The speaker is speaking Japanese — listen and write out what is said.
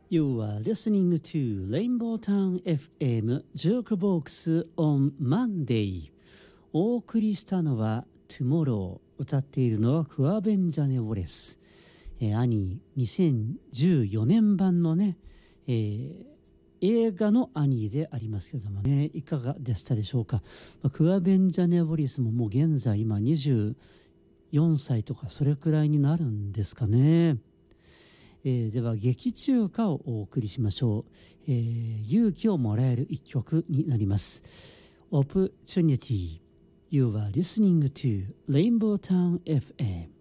You are listening to Rainbow Town FM Jukebox on Monday。 お送りしたのは Tomorrow。 歌っているのはクアベンジャネ・ウォレス。アニー2014年版のね、映画のアニーでありますけどもね、いかがでしたでしょうか。クアベンジャネ・ウォレスももう現在今24歳とかそれくらいになるんですかね。では劇中歌をお送りしましょう。勇気をもらえる一曲になります。 Opportunity。 You are listening to Rainbow Town FM。